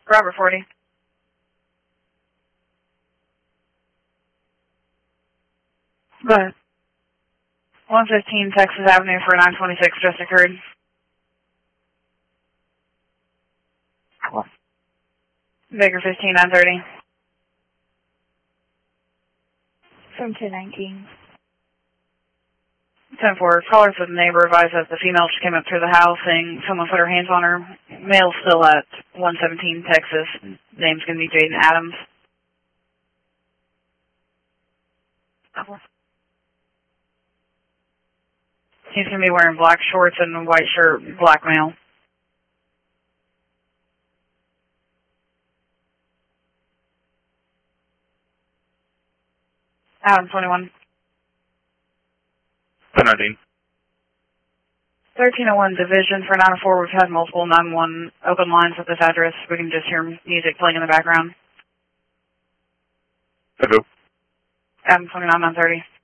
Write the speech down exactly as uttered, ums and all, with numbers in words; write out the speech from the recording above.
Robert forty. Go ahead. one fifteen Texas Avenue for nine twenty-six just occurred. What? Baker fifteen, nine thirty. seventeen nineteen. ten four, callers with a neighbor advised that the female just came up through the house saying someone put her hands on her. Male's still at one seventeen Texas. Name's going to be Jaden Adams. He's going to be wearing black shorts and a white shirt, black male. Adam twenty-one. ten nineteen. thirteen oh one Division for nine oh four. We've had multiple nine one one open lines at this address. We can just hear music playing in the background. Hello. Adam twenty-nine, nine thirty.